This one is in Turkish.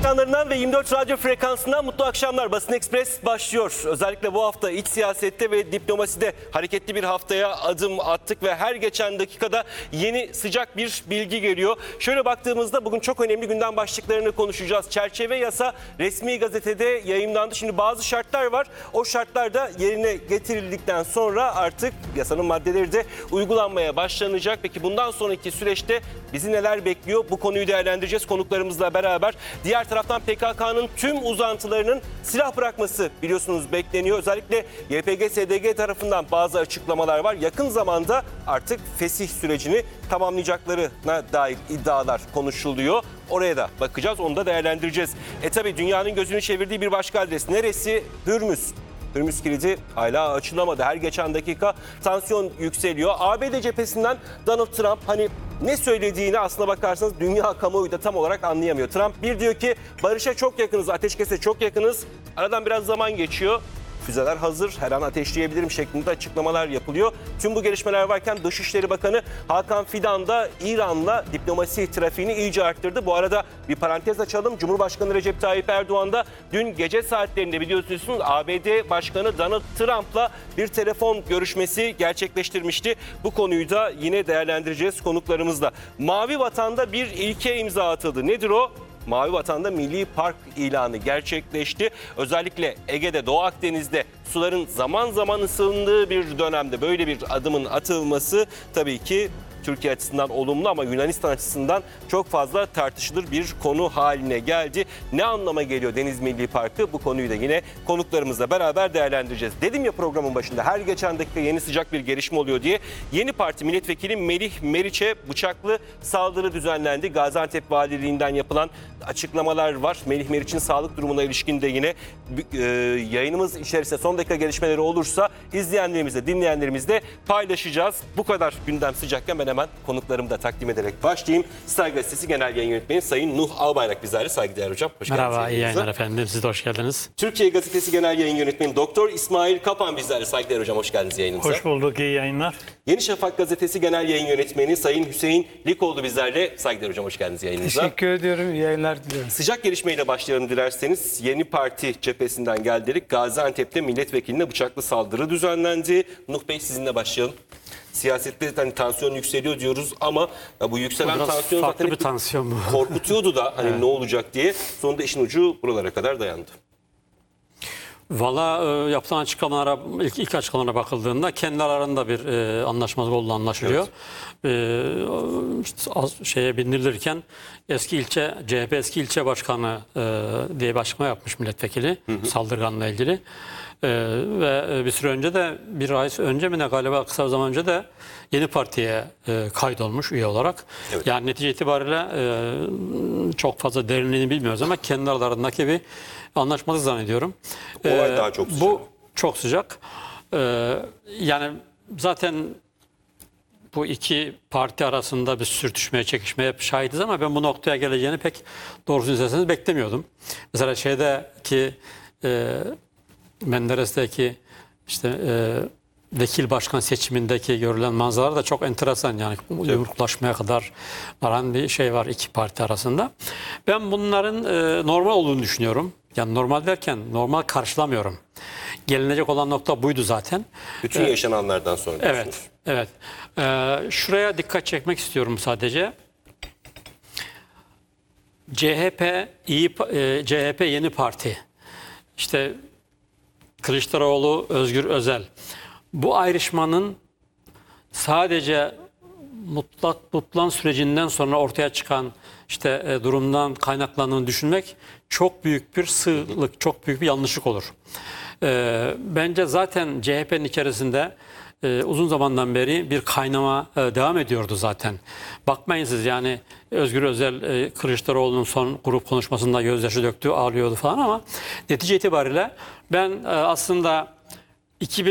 ekranlarından ve 24 radyo frekansından mutlu akşamlar. Basın Ekspres başlıyor. Özellikle bu hafta iç siyasette ve diplomaside hareketli bir haftaya adım attık ve her geçen dakikada yeni sıcak bir bilgi geliyor. Şöyle baktığımızda bugün çok önemli gündem başlıklarını konuşacağız. Çerçeve yasa resmi gazetede yayımlandı. Şimdi bazı şartlar var. O şartlar da yerine getirildikten sonra artık yasanın maddeleri de uygulanmaya başlanacak. Peki bundan sonraki süreçte bizi neler bekliyor? Bu konuyu değerlendireceğiz konuklarımızla beraber. Diğer taraftan PKK'nın tüm uzantılarının silah bırakması biliyorsunuz bekleniyor. Özellikle YPG-SDG tarafından bazı açıklamalar var. Yakın zamanda artık fesih sürecini tamamlayacaklarına dair iddialar konuşuluyor. Oraya da bakacağız, onu da değerlendireceğiz. Tabii dünyanın gözünü çevirdiği bir başka adres. Neresi? Hürmüz. Hürmüz kilidi hala açılamadı. Her geçen dakika tansiyon yükseliyor. ABD cephesinden Donald Trump ne söylediğini aslına bakarsanız dünya kamuoyu da tam olarak anlayamıyor. Trump bir diyor ki barışa çok yakınız, ateşkese çok yakınız. Aradan biraz zaman geçiyor. Füzeler hazır, her an ateşleyebilirim şeklinde açıklamalar yapılıyor. Tüm bu gelişmeler varken Dışişleri Bakanı Hakan Fidan da İran'la diplomasi trafiğini iyice arttırdı. Bu arada bir parantez açalım. Cumhurbaşkanı Recep Tayyip Erdoğan da dün gece saatlerinde biliyorsunuz ABD Başkanı Donald Trump'la bir telefon görüşmesi gerçekleştirmişti. Bu konuyu da yine değerlendireceğiz konuklarımızla. Mavi Vatan'da bir ilke imza atıldı. Nedir o? Mavi Vatan'da milli park ilanı gerçekleşti. Özellikle Ege'de, Doğu Akdeniz'de suların zaman zaman ısındığı bir dönemde böyle bir adımın atılması tabii ki Türkiye açısından olumlu ama Yunanistan açısından çok fazla tartışılır bir konu haline geldi. Ne anlama geliyor Deniz Milli Parkı? Bu konuyu da yine konuklarımızla beraber değerlendireceğiz. Dedim ya programın başında her geçen dakika yeni sıcak bir gelişme oluyor diye. Yeni Parti Milletvekili Melih Meriç'e bıçaklı saldırı düzenlendi. Gaziantep Valiliğinden yapılan açıklamalar var. Melih Meriç'in sağlık durumuna ilişkin de yine yayınımız içerisinde son dakika gelişmeleri olursa izleyenlerimizle, dinleyenlerimizle paylaşacağız. Bu kadar gündem sıcakken ben hemen konuklarımı da takdim ederek başlayayım. Star Gazetesi Genel Yayın Yönetmeni Sayın Nuh Albayrak bizlerle. Saygıdeğer hocam. Hoş geldiniz. Merhaba, iyi yayınlar efendim. Siz de hoş geldiniz. Türkiye Gazetesi Genel Yayın Yönetmeni Doktor İsmail Kapan bizlerle. Saygıdeğer hocam. Hoş geldiniz yayınımıza. Hoş bulduk, iyi yayınlar. Yeni Şafak Gazetesi Genel Yayın Yönetmeni Sayın Hüseyin Likoğlu bizlerle. Saygıdeğer hocam. Hoş geldiniz yayınımıza. Teşekkür ediyorum. İyi yayınlar diliyorum. Sıcak gelişmeyle başlayalım dilerseniz. Yeni Parti cephesinden geldik. Gaziantep'te milletvekiline bıçaklı saldırı düzenlendi. Nuh Bey sizinle başlayalım. Siyasette tansiyon yükseliyor diyoruz ama bu yükselen tansiyon zaten bir tansiyon bu. Korkutuyordu da evet. Ne olacak diye. Sonunda işin ucu buralara kadar dayandı. Valla yapılan açıklamalara, ilk açıklamalara bakıldığında kendi aralarında bir anlaşmazlık olduğu anlaşılıyor. Evet. Şeye bindirilirken CHP eski ilçe başkanı diye bir açıklama yapmış milletvekili saldırganla ilgili. Ve bir süre önce de bir ay önce mi ne galiba kısa zaman önce de Yeni Parti'ye kaydolmuş üye olarak. Evet. Yani netice itibariyle çok fazla derinliğini bilmiyoruz ama kendi aralarındaki bir anlaşmazlık zannediyorum. Olay daha çok sıcak. Bu çok sıcak. Yani zaten bu iki parti arasında bir sürtüşmeye, çekişmeye hep şahidiz ama ben bu noktaya geleceğini pek doğrusunu isterseniz beklemiyordum. Mesela şeydeki Menderes'teki vekil başkan seçimindeki görülen manzaralar da çok enteresan, yani yumruklaşmaya kadar varan bir şey var iki parti arasında. Ben bunların normal olduğunu düşünüyorum. Yani normal derken normal karşılamıyorum. Gelinecek olan nokta buydu zaten. Bütün yaşananlardan sonra. Evet, evet. Şuraya dikkat çekmek istiyorum sadece. CHP Yeni Parti. Kılıçdaroğlu, Özgür Özel. Bu ayrışmanın sadece mutlak sürecinden sonra ortaya çıkan durumdan kaynaklandığını düşünmek çok büyük bir sığlık, çok büyük bir yanlışlık olur. Bence zaten CHP'nin içerisinde uzun zamandan beri bir kaynama devam ediyordu zaten. Bakmayın siz, yani Özgür Özel Kılıçdaroğlu'nun son grup konuşmasında gözyaşı döktü, ağlıyordu falan ama netice itibariyle ben aslında